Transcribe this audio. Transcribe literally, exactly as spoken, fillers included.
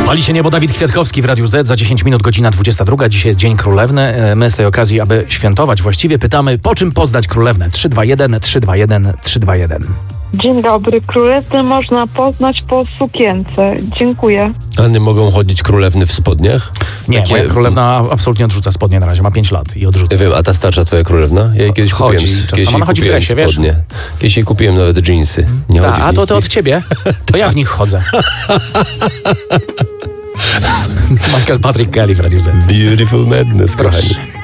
Pali się niebo, Dawid Kwiatkowski w Radiu Z. Za dziesięć minut godzina dwudziesta druga. Dzisiaj jest Dzień Królewny. My z tej okazji, aby świętować właściwie, pytamy, po czym poznać królewnę? trzy dwa jeden, trzy dwa jeden, trzy dwa jeden. Dzień dobry. Królewnę można poznać po sukience. Dziękuję. A nie mogą chodzić królewny w spodniach? Nie, Takie... moja królewna absolutnie odrzuca spodnie na razie. Ma pięć lat i odrzuca. Ja wiem, a ta starsza twoja królewna? Ja jej kiedyś Chodzi, kupiłem, czasem kiedyś jej ona chodzi w kupiłem dresie, wiesz? spodnie. Kiedyś jej kupiłem nawet dżinsy. Nie Ta, chodzi w a to, nich. to od ciebie. To ja w nich chodzę. Michael Patrick Kelly w Radiu Z. Beautiful Madness, kochani. Proszę.